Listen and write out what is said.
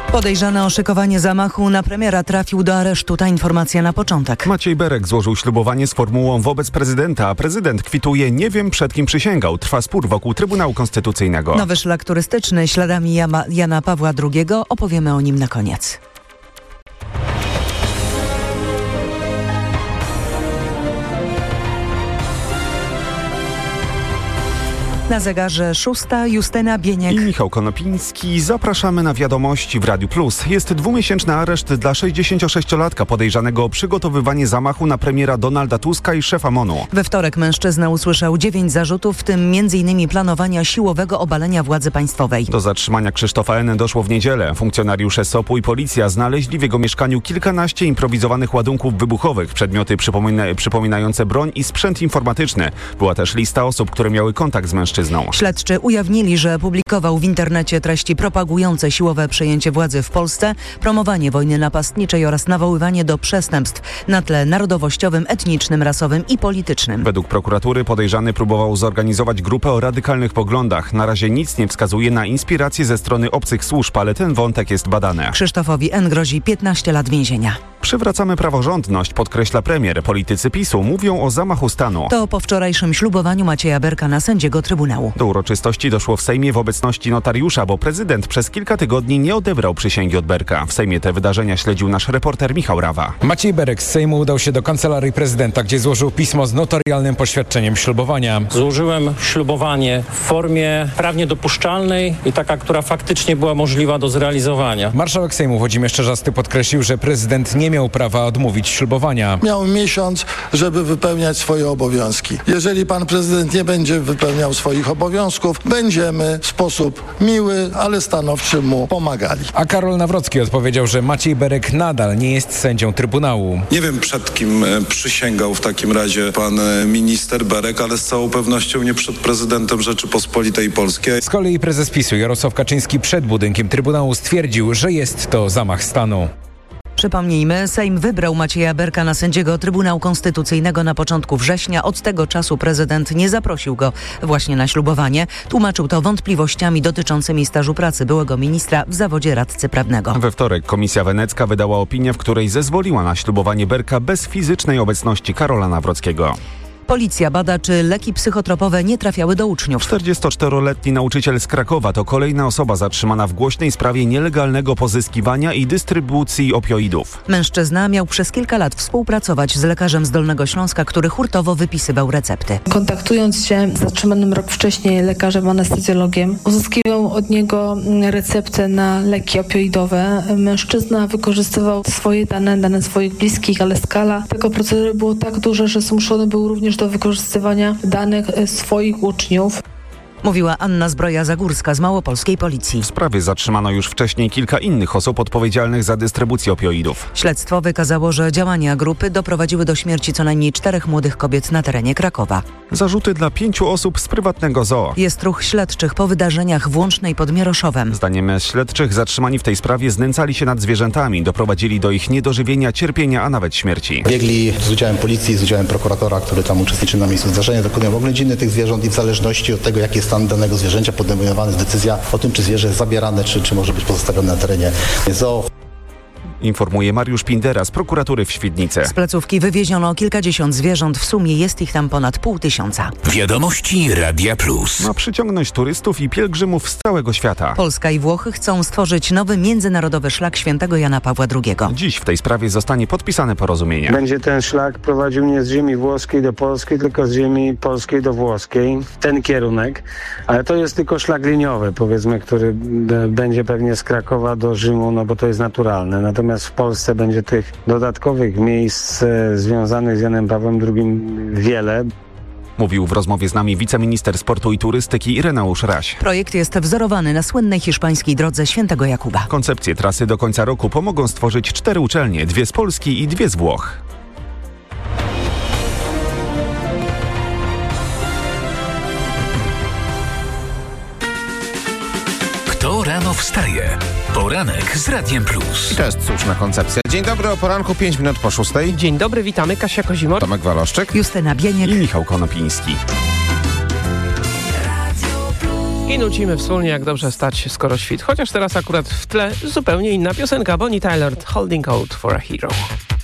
Podejrzany o szykowanie zamachu na premiera trafił do aresztu. Ta informacja na początek. Maciej Berek złożył ślubowanie z formułą wobec prezydenta, a prezydent kwituje: nie wiem, przed kim przysięgał. Trwa spór wokół Trybunału Konstytucyjnego. Nowy szlak turystyczny śladami Jana Pawła II. Opowiemy o nim na koniec. Na zegarze 6, Justyna Bieniek i Michał Konopiński. Zapraszamy na Wiadomości w Radiu Plus. Jest 2-miesięczny areszt dla 66-latka podejrzanego o przygotowywanie zamachu na premiera Donalda Tuska i szefa MON-u. We wtorek mężczyzna usłyszał 9 zarzutów, w tym m.in. planowania siłowego obalenia władzy państwowej. Do zatrzymania Krzysztofa N. doszło w niedzielę. Funkcjonariusze SOP-u i policja znaleźli w jego mieszkaniu kilkanaście improwizowanych ładunków wybuchowych, przedmioty przypominające broń i sprzęt informatyczny. Była też lista osób, które miały kontakt z mężczyzną. Śledczy ujawnili, że publikował w internecie treści propagujące siłowe przejęcie władzy w Polsce, promowanie wojny napastniczej oraz nawoływanie do przestępstw na tle narodowościowym, etnicznym, rasowym i politycznym. Według prokuratury podejrzany próbował zorganizować grupę o radykalnych poglądach. Na razie nic nie wskazuje na inspirację ze strony obcych służb, ale ten wątek jest badany. Krzysztofowi N. grozi 15 lat więzienia. Przywracamy praworządność, podkreśla premier. Politycy PiS-u mówią o zamachu stanu. To po wczorajszym ślubowaniu Macieja Berka na sędziego Trybunału. Do uroczystości doszło w Sejmie w obecności notariusza, bo prezydent przez kilka tygodni nie odebrał przysięgi od Berka. W Sejmie te wydarzenia śledził nasz reporter Michał Rawa. Maciej Berek z Sejmu udał się do kancelarii prezydenta, gdzie złożył pismo z notarialnym poświadczeniem ślubowania. Złożyłem ślubowanie w formie prawnie dopuszczalnej i taka, która faktycznie była możliwa do zrealizowania. Marszałek Sejmu Włodzimierz Czarzasty podkreślił, że prezydent nie miał prawa odmówić ślubowania. Miał miesiąc, żeby wypełniać swoje obowiązki. Jeżeli pan prezydent nie będzie wypełniał swoich obowiązków, będziemy w sposób miły, ale stanowczy mu pomagali. A Karol Nawrocki odpowiedział, że Maciej Berek nadal nie jest sędzią Trybunału. Nie wiem, przed kim przysięgał w takim razie pan minister Berek, ale z całą pewnością nie przed prezydentem Rzeczypospolitej Polskiej. Z kolei prezes PiS-u Jarosław Kaczyński przed budynkiem Trybunału stwierdził, że jest to zamach stanu. Przypomnijmy, Sejm wybrał Macieja Berka na sędziego Trybunału Konstytucyjnego na początku września. Od tego czasu prezydent nie zaprosił go właśnie na ślubowanie. Tłumaczył to wątpliwościami dotyczącymi stażu pracy byłego ministra w zawodzie radcy prawnego. We wtorek Komisja Wenecka wydała opinię, w której zezwoliła na ślubowanie Berka bez fizycznej obecności Karola Nawrockiego. Policja bada, czy leki psychotropowe nie trafiały do uczniów. 44-letni nauczyciel z Krakowa to kolejna osoba zatrzymana w głośnej sprawie nielegalnego pozyskiwania i dystrybucji opioidów. Mężczyzna miał przez kilka lat współpracować z lekarzem z Dolnego Śląska, który hurtowo wypisywał recepty. Kontaktując się z zatrzymanym rok wcześniej lekarzem anestezjologiem, uzyskiwał od niego receptę na leki opioidowe. Mężczyzna wykorzystywał swoje dane swoich bliskich, ale skala tego procederu było tak duża, że zmuszony był również do wykorzystywania danych swoich uczniów. Mówiła Anna Zbroja-Zagórska z Małopolskiej Policji. W sprawie zatrzymano już wcześniej kilka innych osób odpowiedzialnych za dystrybucję opioidów. Śledztwo wykazało, że działania grupy doprowadziły do śmierci co najmniej 4 młodych kobiet na terenie Krakowa. Zarzuty dla 5 osób z prywatnego zoo. Jest ruch śledczych po wydarzeniach w Łącznej pod Mieroszowem. Zdaniem śledczych zatrzymani w tej sprawie znęcali się nad zwierzętami, doprowadzili do ich niedożywienia, cierpienia, a nawet śmierci. Biegli z udziałem policji, z udziałem prokuratora, który tam uczestniczy na miejscu zdarzenia, dokonują oględziny tych zwierząt i w zależności od tego, jaki jest stan danego zwierzęcia, podejmowana jest decyzja o tym, czy zwierzę jest zabierane, czy może być pozostawione na terenie zoo. Informuje Mariusz Pindera z prokuratury w Świdnicy. Z placówki wywieziono kilkadziesiąt zwierząt, w sumie jest ich tam ponad 500. Wiadomości Radia Plus. Ma przyciągnąć turystów i pielgrzymów z całego świata. Polska i Włochy chcą stworzyć nowy międzynarodowy szlak świętego Jana Pawła II. Dziś w tej sprawie zostanie podpisane porozumienie. Będzie ten szlak prowadził nie z ziemi włoskiej do polskiej, tylko z ziemi polskiej do włoskiej. Ten kierunek, ale to jest tylko szlak liniowy, powiedzmy, który będzie pewnie z Krakowa do Rzymu, no bo to jest naturalne. Natomiast w Polsce będzie tych dodatkowych miejsc związanych z Janem Pawłem II wiele. Mówił w rozmowie z nami wiceminister sportu i turystyki Ireneusz Raś. Projekt jest wzorowany na słynnej hiszpańskiej drodze Świętego Jakuba. Koncepcję trasy do końca roku pomogą stworzyć 4 uczelnie, 2 z Polski i 2 z Włoch. Kto rano wstaje? Poranek z Radiem Plus. I to jest słuszna koncepcja. Dzień dobry, o poranku 5 minut po 6. Dzień dobry, witamy. Kasia Kozimor, Tomek Waloszczyk, Justyna Bieniek i Michał Konopiński. I nucimy wspólnie, jak dobrze stać, skoro świt. Chociaż teraz akurat w tle zupełnie inna piosenka. Bonnie Tyler, Holding Out for a Hero.